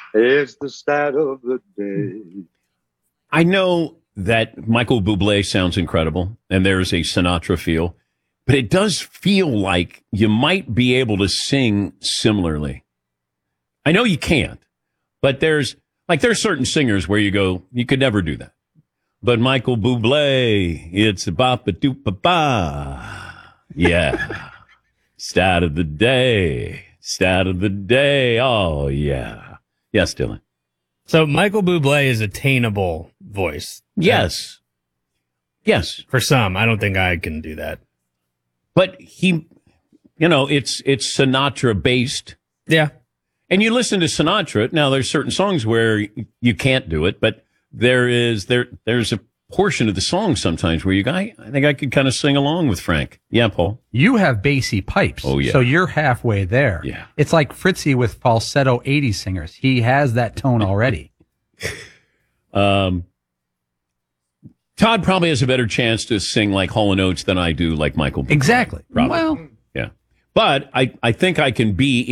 It's the start of the day. I know that Michael Bublé sounds incredible, and there's a Sinatra feel, but it does feel like you might be able to sing similarly. I know you can't, but there's certain singers where you go, you could never do that. But Michael Bublé, it's a ba-ba-doo-ba-ba. Yeah. Start of the day. Start of the day. Oh, yeah. Yes, Dylan. So Michael Bublé is attainable voice. Yes. Yes. For some, I don't think I can do that. But he, it's Sinatra based. Yeah. And you listen to Sinatra. Now, there's certain songs where you can't do it, but there's a portion of the song sometimes where I think I could kind of sing along with Frank. Yeah, Paul. You have bassy pipes. Oh, yeah. So you're halfway there. Yeah. It's like Fritzy with falsetto 80s singers. He has that tone already. Todd probably has a better chance to sing like Hall & Oates than I do like Michael Bublé. Exactly. Probably. Well, yeah. But I think I can be